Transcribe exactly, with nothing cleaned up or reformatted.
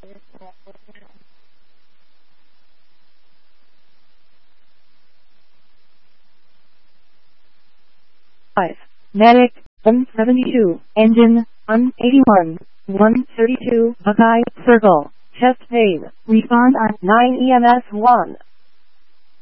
five. Medic, one seventy-two. Engine, one eighty-one. one thirty-two. Buckeye, Circle. Chest pain. Respond on nine E M S one.